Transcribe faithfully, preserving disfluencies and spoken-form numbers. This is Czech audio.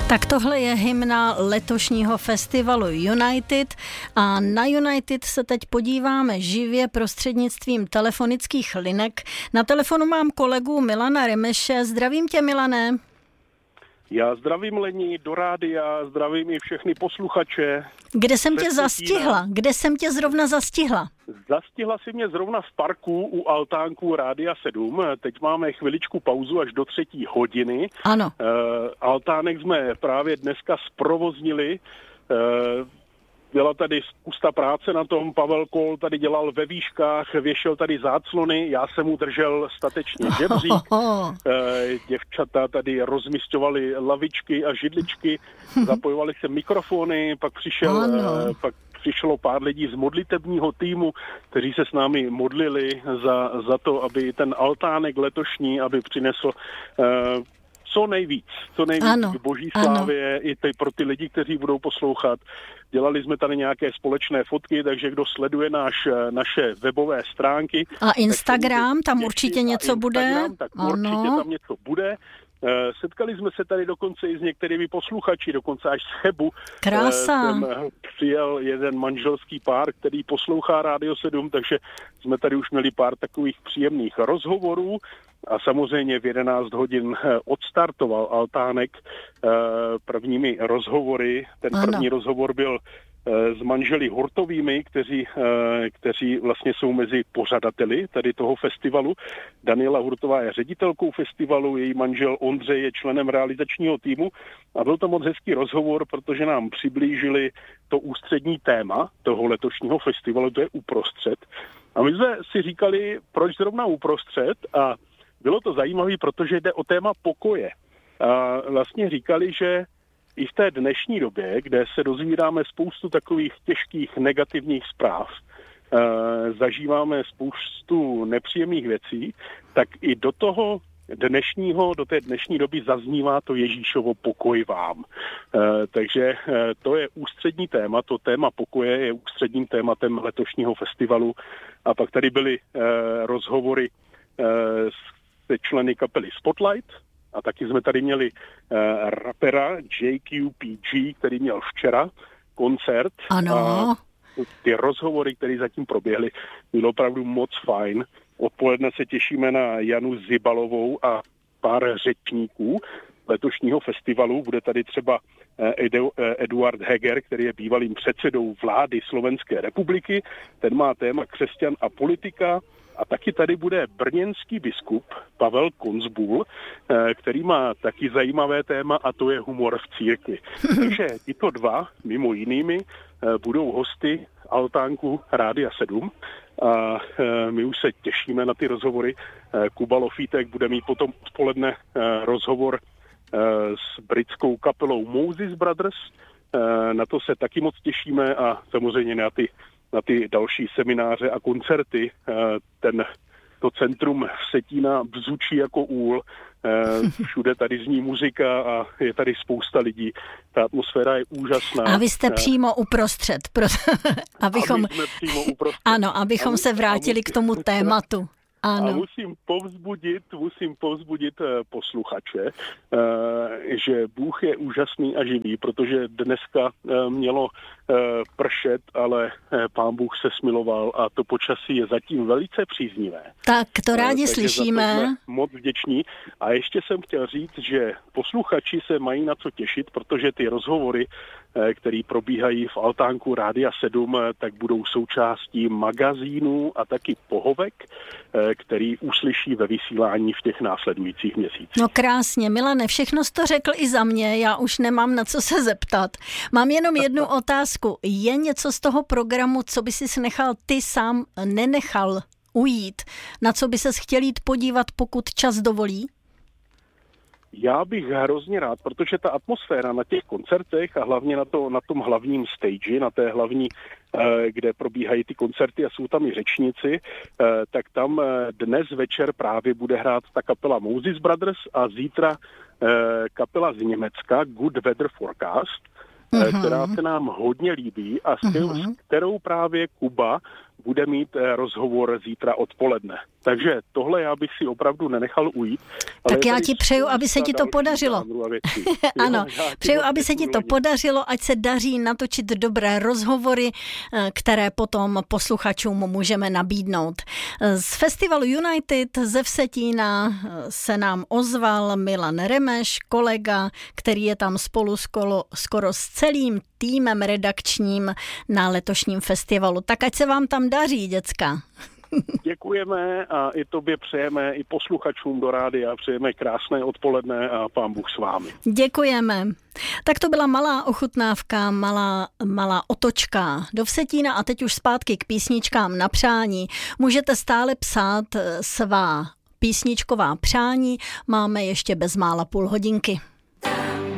Tak tohle je hymna letošního festivalu United a na United se teď podíváme živě prostřednictvím telefonických linek. Na telefonu mám kolegu Milana Remeše. Zdravím tě, Milane. Já zdravím Lení do rádia, zdravím i všechny posluchače. Kde jsem tě zastihla? Kde jsem tě zrovna zastihla? Zastihla si mě zrovna v parku u altánku Rádia sedm. Teď máme chviličku pauzu až do třetí hodiny. Ano. Uh, altánek jsme právě dneska zprovoznili. Uh, Byla tady spousta práce na tom, Pavel Kol tady dělal ve výškách, věšel tady záclony, já jsem mu držel statečně žebřík, e, děvčata tady rozmisťovali lavičky a židličky, zapojovali se mikrofony, pak přišel, e, pak přišlo pár lidí z modlitebního týmu, kteří se s námi modlili za, za to, aby ten altánek letošní, aby přinesl e, co nejvíc, co nejvíc ano, k boží slávě i ty, pro ty lidi, kteří budou poslouchat. Dělali jsme tady nějaké společné fotky, takže kdo sleduje náš, naše webové stránky. A Instagram, tam určitě něco bude. Tak ano. Určitě tam něco bude. Setkali jsme se tady dokonce i s některými posluchači, dokonce až z Chebu. Krása. Jsem přijel jeden manželský pár, který poslouchá Rádio sedm, takže jsme tady už měli pár takových příjemných rozhovorů. A samozřejmě v jedenáct hodin odstartoval altánek prvními rozhovory. Ten první ano. rozhovor byl s manželi Hurtovými, kteří, kteří vlastně jsou mezi pořadateli tady toho festivalu. Daniela Hurtová je ředitelkou festivalu, její manžel Ondřej je členem realizačního týmu a byl to moc hezký rozhovor, protože nám přiblížili to ústřední téma toho letošního festivalu, to je uprostřed. A my jsme si říkali, proč zrovna uprostřed, a bylo to zajímavé, protože jde o téma pokoje. A vlastně říkali, že i v té dnešní době, kde se dozvídáme spoustu takových těžkých negativních zpráv, e, zažíváme spoustu nepříjemných věcí, tak i do toho dnešního, do té dnešní doby zaznívá to Ježíšovo pokoj vám. E, takže e, to je ústřední téma, to téma pokoje je ústředním tématem letošního festivalu. A pak tady byly e, rozhovory e, se členy kapely Spotlight, a taky jsme tady měli uh, rapera J Q P G, který měl včera koncert. Ano. A ty rozhovory, které zatím proběhly, bylo opravdu moc fajn. Odpoledne se těšíme na Janu Zibalovou a pár řečníků letošního festivalu. Bude tady třeba Edu, Eduard Heger, který je bývalým předsedou vlády Slovenské republiky. Ten má téma křesťan a politika. A taky tady bude brněnský biskup Pavel Konzbul, který má taky zajímavé téma, a to je humor v církvi. Takže tyto dva, mimo jinými, budou hosty altánku Rádia sedm. A my už se těšíme na ty rozhovory. Kuba Lofítek bude mít potom odpoledne rozhovor s britskou kapelou Moses Brothers. Na to se taky moc těšíme a samozřejmě na ty na ty další semináře a koncerty. Ten, to centrum Vsetína bzučí jako úl, všude tady zní muzika a je tady spousta lidí. Ta atmosféra je úžasná. A vy jste přímo uprostřed. Pro... abychom... A my jsme přímo uprostřed. Ano, abychom musím, se vrátili musím... k tomu tématu. Ano. A musím povzbudit, musím povzbudit uh, posluchače, uh, že Bůh je úžasný a živý, protože dneska uh, mělo uh, pršet, ale uh, Pán Bůh se smiloval a to počasí je zatím velice příznivé. Tak to rádi uh, slyšíme. Za to jsme moc vděční. A ještě jsem chtěl říct, že posluchači se mají na co těšit, protože ty rozhovory, který probíhají v altánku Rádia sedm, tak budou součástí magazínu a taky pohovek, který uslyší ve vysílání v těch následujících měsících. No krásně, Milane, všechno jsi to řekl i za mě, já už nemám na co se zeptat. Mám jenom jednu otázku. Je něco z toho programu, co by si nechal ty sám nenechal ujít, na co by ses chtěl jít podívat, pokud čas dovolí? Já bych hrozně rád, protože ta atmosféra na těch koncertech a hlavně na, to, na tom hlavním stage, na té hlavní, kde probíhají ty koncerty a jsou tam i řečníci, tak tam dnes večer právě bude hrát ta kapela Moses Brothers a zítra kapela z Německa Good Weather Forecast, uh-huh. která se nám hodně líbí a s, uh-huh. s kterou právě Kuba bude mít rozhovor zítra odpoledne. Takže tohle já bych si opravdu nenechal ujít. Tak já ti přeju, aby se ti to podařilo. Ano, přeju, aby se ti to podařilo, ať se daří natočit dobré rozhovory, které potom posluchačům můžeme nabídnout. Z festivalu United ze Vsetína se nám ozval Milan Remeš, kolega, který je tam spolu skoro, skoro s celým týmem redakčním na letošním festivalu. Tak ať se vám tam daří, děcka. Děkujeme a i tobě přejeme, i posluchačům do rádia přejeme krásné odpoledne a pán Bůh s vámi. Děkujeme. Tak to byla malá ochutnávka, malá, malá otočka do Vsetína a teď už zpátky k písničkám na přání. Můžete stále psát svá písničková přání, máme ještě bezmála půl hodinky.